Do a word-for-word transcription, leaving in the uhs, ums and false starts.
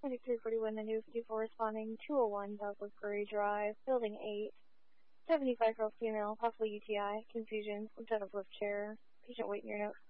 twenty-three forty-one, the new fifty-four responding, two oh one Southwest Prairie Drive, Building eight, seventy-five year old female, possibly U T I, confusion, left out of lift chair, patient waiting your note.